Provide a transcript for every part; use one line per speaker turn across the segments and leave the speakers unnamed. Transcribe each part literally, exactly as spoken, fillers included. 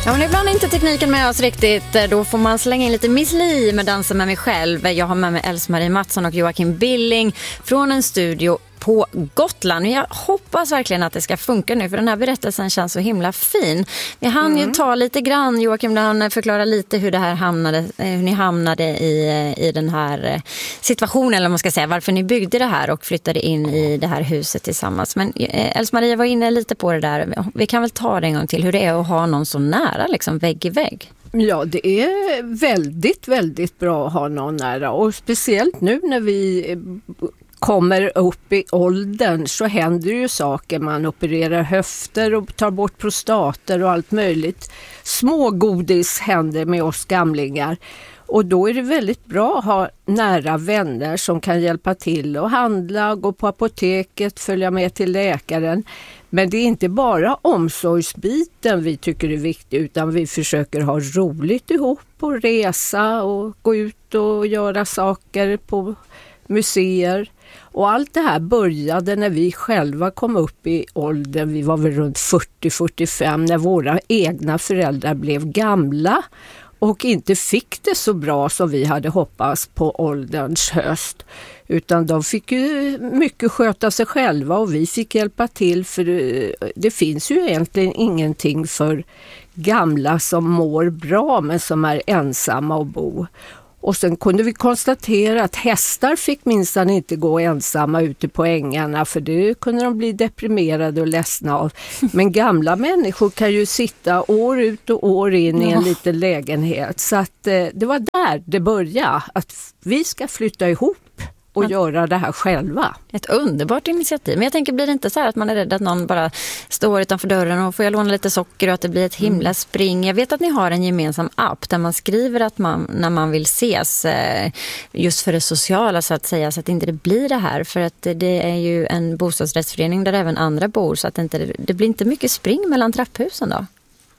Ja, men ibland är inte tekniken med oss riktigt. Då får man slänga in lite Miss Li med Dansa med mig själv. Jag har med mig Else-Marie Mattsson och Joakim Billing från en studio på Gotland. Jag hoppas verkligen att det ska funka nu, för den här berättelsen känns så himla fin. Vi hann mm. ju ta lite grann, Joakim, där han förklara lite hur det här hamnade, hur ni hamnade i, i den här situationen, eller man ska säga, varför ni byggde det här och flyttade in i det här huset tillsammans. Men Else-Marie var inne lite på det där. Vi kan väl ta det en gång till, hur det är att ha någon så nära, liksom vägg i vägg.
Ja, det är väldigt, väldigt bra att ha någon nära, och speciellt nu när vi kommer upp i åldern så händer ju saker. Man opererar höfter och tar bort prostater och allt möjligt. Små godis händer med oss gamlingar. Och då är det väldigt bra att ha nära vänner som kan hjälpa till och handla, gå på apoteket, följa med till läkaren. Men det är inte bara omsorgsbiten vi tycker är viktig, utan vi försöker ha roligt ihop och resa och gå ut och göra saker på museer. Och allt det här började när vi själva kom upp i åldern. Vi var väl runt fyrtio till fyrtiofem när våra egna föräldrar blev gamla och inte fick det så bra som vi hade hoppats på ålderns höst. Utan de fick ju mycket sköta sig själva och vi fick hjälpa till, för det, det finns ju egentligen ingenting för gamla som mår bra men som är ensamma och bo. Och sen kunde vi konstatera att hästar fick minsann inte gå ensamma ute på ängarna, för det kunde de bli deprimerade och ledsna av. Men gamla människor kan ju sitta år ut och år in i en ja. liten lägenhet. Så att eh, det var där det började, att vi ska flytta ihop och att göra det här själva.
Ett underbart initiativ. Men jag tänker, blir det inte så här att man är rädd att någon bara står utanför dörren och får jag låna lite socker och att det blir ett himla spring. Jag vet att ni har en gemensam app där man skriver att man, när man vill ses, just för det sociala så att säga, så att inte det blir det här. För att det är ju en bostadsrättsförening där även andra bor, så att det, inte, det blir inte mycket spring mellan trapphusen då.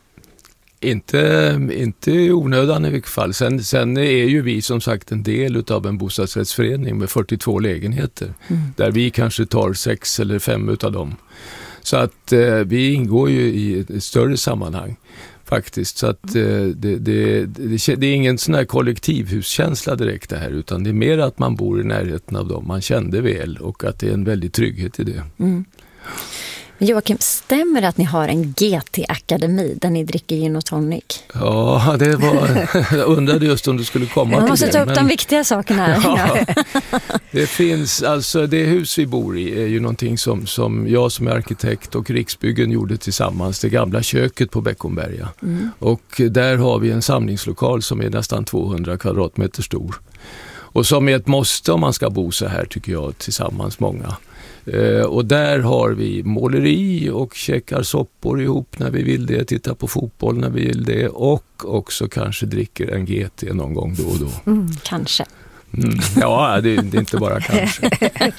Inte, inte i onödan i vilket fall. Sen, sen är ju vi som sagt en del av en bostadsrättsförening med fyrtiotvå lägenheter. Mm. Där vi kanske tar sex eller fem utav dem. Så att eh, vi ingår ju i ett större sammanhang faktiskt. Så att eh, det, det, det, det är ingen sån här kollektivhuskänsla direkt det här, utan det är mer att man bor i närheten av dem man kände väl, och att det är en väldig trygghet i det.
Mm. Joakim, stämmer det att ni har en G T-akademi där ni dricker gin och tonic?
Ja, det var, jag undrade just om du skulle komma
Man
till
måste
det.
ta upp
men,
de viktiga sakerna här.
Ja, det finns, alltså det hus vi bor i är ju någonting som, som jag som är arkitekt och Riksbyggen gjorde tillsammans, det gamla köket på Beckomberga. Mm. Och där har vi en samlingslokal som är nästan tvåhundra kvadratmeter stor. Och som är ett måste om man ska bo så här, tycker jag, tillsammans många. Uh, och där har vi måleri och käkar soppor ihop när vi vill det, tittar på fotboll när vi vill det, och också kanske dricker en G T någon gång då och då.
Mm, kanske.
Mm. Ja, det, det är inte bara kanske.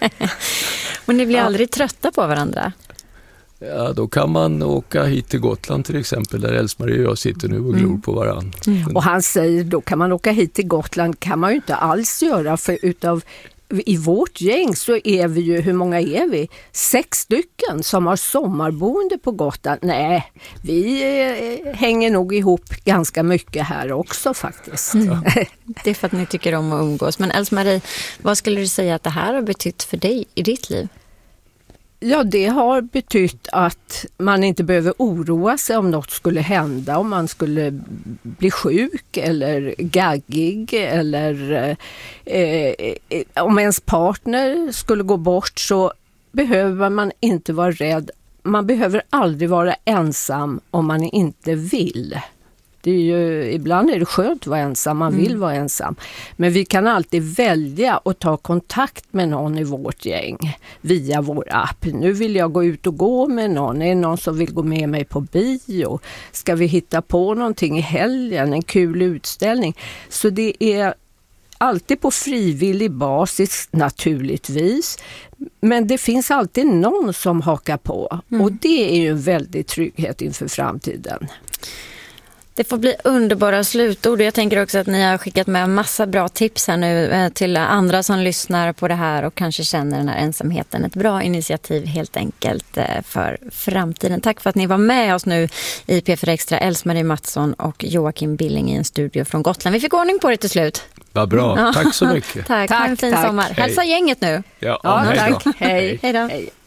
Och ni blir ja. aldrig trötta på varandra?
Ja, då kan man åka hit till Gotland till exempel, där Else-Marie och jag sitter nu och glor mm. på varandra.
Mm. Och han säger, då kan man åka hit till Gotland, kan man ju inte alls göra, för utav i vårt gäng så är vi ju, hur många är vi? Sex stycken som har sommarboende på Gotland. Nej, vi eh, hänger nog ihop ganska mycket här också faktiskt. Mm.
Det är för att ni tycker om att umgås. Men Else-Marie, vad skulle du säga att det här har betytt för dig i ditt liv?
Ja, det har betytt att man inte behöver oroa sig om något skulle hända, om man skulle bli sjuk eller gaggig, eller eh, om ens partner skulle gå bort, så behöver man inte vara rädd. Man behöver aldrig vara ensam om man inte vill. Det är ju, ibland är det skönt att vara ensam, man vill mm. vara ensam. Men vi kan alltid välja att ta kontakt med någon i vårt gäng via vår app. Nu vill jag gå ut och gå med någon. Är det någon som vill gå med mig på bio? Ska vi hitta på någonting i helgen? En kul utställning? Så det är alltid på frivillig basis naturligtvis. Men det finns alltid någon som hakar på. Mm. Och det är ju en väldig trygghet inför framtiden.
Det får bli underbara slutord. Jag tänker också att ni har skickat med massa bra tips här nu till andra som lyssnar på det här och kanske känner den här ensamheten. Ett bra initiativ helt enkelt för framtiden. Tack för att ni var med oss nu i P fyra Extra, Else-Marie Mattsson och Joakim Billing i en studio från Gotland. Vi fick ordning på det till slut.
Vad bra, tack så mycket.
Tack,
tack,
ha en fin
tack.
sommar. Hälsa gänget nu.
Ja,
Ja,
hej då.
tack. Hej.
Hej då.
Hej.